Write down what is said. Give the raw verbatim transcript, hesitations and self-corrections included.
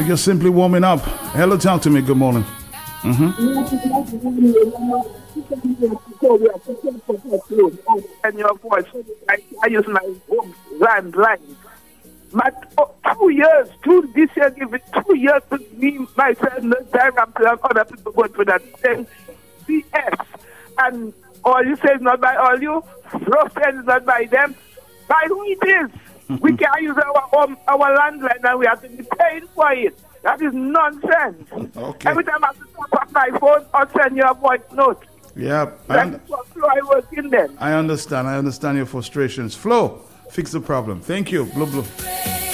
you're simply warming up. Hello, talk to me. Good morning. Mm-hmm. And your voice, I, I use my home landline. But oh, two years, two this year, give it two years to me, myself, no diagram to other people going through that same C S. And all you say is not by all you, Frozen is not by them. By who it is? Mm-hmm. We can't use our home, our landline and we have to be paying for it. That is nonsense. Okay. Every time I have to top up my phone or send you a voice note. Yeah. That's what Flo I work in then. I understand. I understand your frustrations. Flo, fix the problem. Thank you. Blue, blue.